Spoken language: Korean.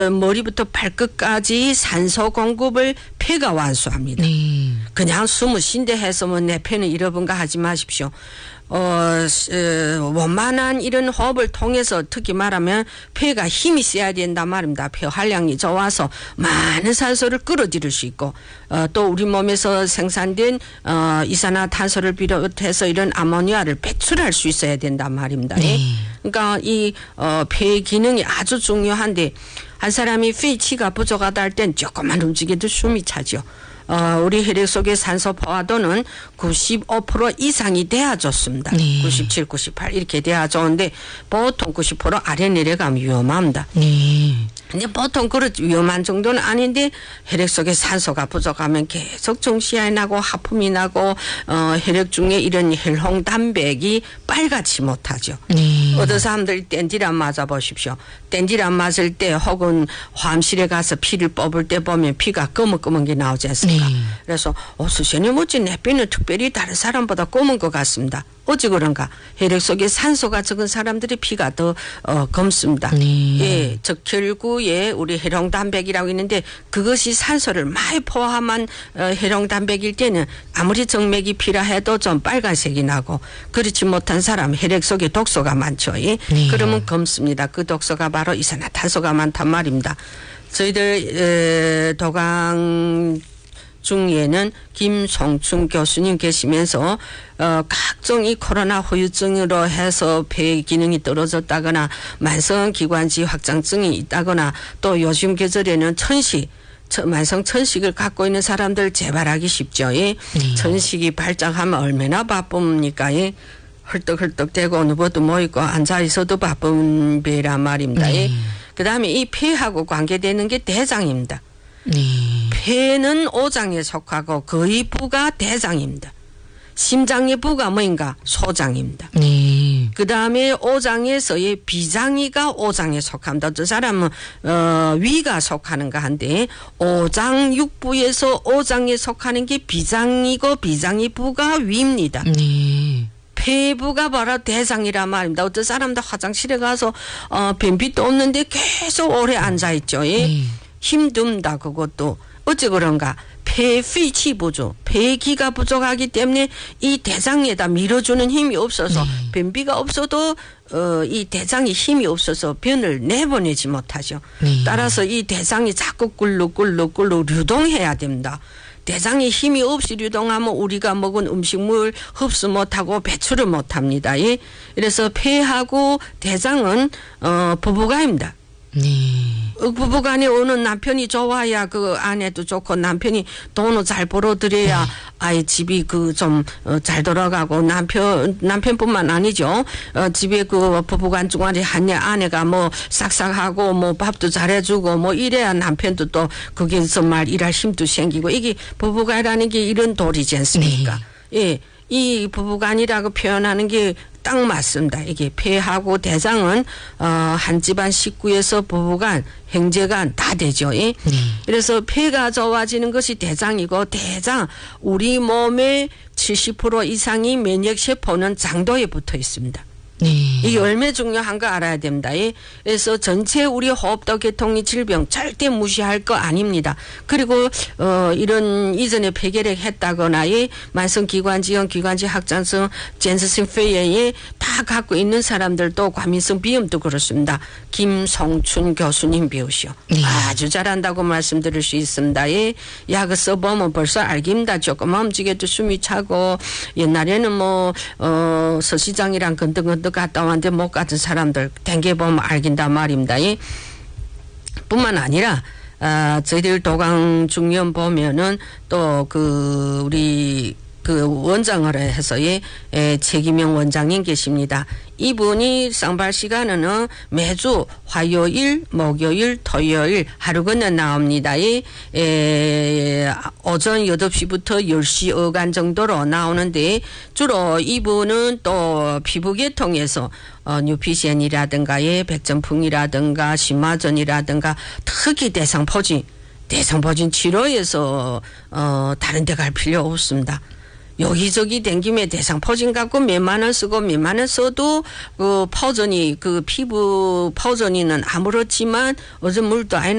머리부터 발끝까지 산소 공급을 폐가 완수합니다. 그냥 숨을 쉰데 해서 뭐 내 폐는 잃어본가 하지 마십시오. 원만한 이런 호흡을 통해서 특히 말하면 폐가 힘이 세야 된단 말입니다. 폐 활량이 좋아서 많은 산소를 끌어들일 수 있고 또 우리 몸에서 생산된 이산화탄소를 비롯해서 이런 아모니아를 배출할 수 있어야 된단 말입니다. 그러니까 이 폐 기능이 아주 중요한데 한 사람이 폐치가 부족하다 할 땐 조금만 움직여도 숨이 차죠. 우리 혈액 속의 산소 포화도는 95% 이상이 돼야 좋습니다. 97, 98 이렇게 돼야 좋은데 보통 90% 아래 내려가면 위험합니다. 근데 보통 그렇 위험한 정도는 아닌데 혈액 속에 산소가 부족하면 계속 정신이 나고 하품이 나고 혈액 중에 이런 혈홍 단백이 빨갛지 못하죠. 어떤 사람들 땡디란 맞아 보십시오. 땡디란 맞을 때 혹은 화암실에 가서 피를 뽑을 때 보면 피가 검은 게 나오지 않습니까? 그래서 선생님 어찌 내 피는 특별히 다른 사람보다 검은 것 같습니다. 어찌 그런가? 혈액 속에 산소가 적은 사람들이 피가 더 검습니다. 예, 적혈구에 우리 혈홍단백이라고 있는데 그것이 산소를 많이 포함한 혈홍단백일 때는 아무리 정맥이 피라 해도 좀 빨간색이 나고 그렇지 못한 사람 혈액 속에 독소가 많죠. 예? 그러면 검습니다. 그 독소가 바로 이산화탄소가 많단 말입니다. 저희들 도강 중에는 김송춘 교수님 계시면서 각종 이 코로나 후유증으로 해서 폐 기능이 떨어졌다거나 만성기관지 확장증이 있다거나 또 요즘 계절에는 만성 천식을 갖고 있는 사람들 재발하기 쉽죠. 예? 천식이 발작하면 얼마나 바쁩니까? 예? 헐떡헐떡대고 어느 곳도 뭐 있고 앉아있어도 바쁜 배란 말입니다. 예? 그 다음에 이 폐하고 관계되는 게 대장입니다. 폐는 오장에 속하고 거의 부가 대장입니다. 심장의 부가 뭐인가? 소장입니다. 그 다음에 오장에서의 비장이가 오장에 속합니다. 어떤 사람은 위가 속하는가 한데 오장 육부에서 오장에 속하는 게 비장이고 비장이 부가 위입니다. 폐부가 바로 대장이란 말입니다. 어떤 사람도 화장실에 가서 변비도 없는데 계속 오래 앉아있죠. 예? 힘듭니다. 그것도 어찌 그런가? 폐휘치 부족, 폐기가 부족하기 때문에 이 대장에다 밀어주는 힘이 없어서 변비가 없어도 이 대장이 힘이 없어서 변을 내보내지 못하죠. 따라서 이 대장이 자꾸 꿀룩꿀룩 유동해야 됩니다. 대장이 힘이 없이 유동하면 우리가 먹은 음식물 흡수 못하고 배출을 못합니다. 예? 그래서 폐하고 대장은 부부가입니다. 부부간에 오는 남편이 좋아야 그 아내도 좋고 남편이 돈을 잘 벌어들여야 아이 집이 그 좀 잘 돌아가고 남편뿐만 아니죠. 집에 그 부부간 중간에 아내가 뭐 싹싹하고 뭐 밥도 잘해주고 뭐 이래야 남편도 또 거기서 말 일할 힘도 생기고 이게 부부간이라는 게 이런 도리지 않습니까? 예. 이 부부간이라고 표현하는 게 딱 맞습니다. 이게 폐하고 대장은 한 집안 식구에서 부부간, 형제간 다 되죠. 예? 그래서 폐가 좋아지는 것이 대장이고 대장 우리 몸의 70% 이상이 면역세포는 장도에 붙어 있습니다. 이게 얼마나 중요한가 알아야 됩니다. 예? 그래서 전체 우리 호흡도 계통의 질병 절대 무시할 거 아닙니다. 그리고 이런 이전에 폐결핵 했다거나 예? 만성기관지염, 기관지 확장성, 젠스성 폐에 다 갖고 있는 사람들도 과민성 비염도 그렇습니다. 김송춘 교수님 배우시오. 아주 잘한다고 말씀드릴 수 있습니다. 예? 약을 써보면 벌써 알깁니다. 조금 움직여도 숨이 차고 옛날에는 뭐 서시장이랑 건등건등 갔다 왔는데 못 갔던 사람들 댕겨보면 알긴단 말입니다. 뿐만 아니라 저희들 도강 중년 보면은 또 우리 원장을 해서의 최기명 원장님 계십니다. 이분이 쌍발 시간은 매주 화요일, 목요일, 토요일 하루 건너 나옵니다. 오전 8시부터 10시 어간 정도로 나오는데 주로 이분은 또 피부계통에서 뉴피션이라든가 백전풍이라든가 심화전이라든가 특히 대상포진 치료에서 다른 데 갈 필요 없습니다. 여기저기 댕김에 대상포진 갖고 몇만 원 쓰고 몇만 원 써도 그 피부 퍼전이는 아무렇지만 어제 물도 안